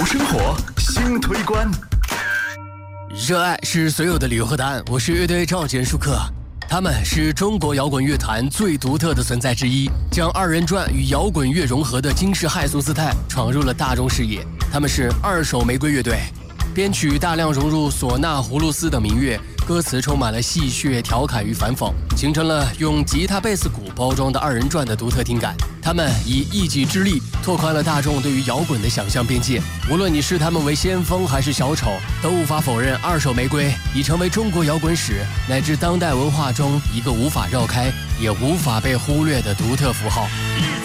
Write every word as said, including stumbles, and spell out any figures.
潮生活新推关。 热爱是所有的理由和答案。我是乐队赵简舒克，他们是中国摇滚乐坛最独特的存在之一，将二人转与摇滚乐融合的惊世骇俗姿态闯入了大众视野。他们是二手玫瑰乐队，编曲大量融入唢呐、葫芦丝等民乐，歌词充满了戏谑、调侃与反讽，形成了用吉他、贝斯、鼓包装的二人转的独特听感。他们以一己之力拓宽了大众对于摇滚的想象边界。无论你视他们为先锋还是小丑，都无法否认二手玫瑰已成为中国摇滚史乃至当代文化中一个无法绕开也无法被忽略的独特符号。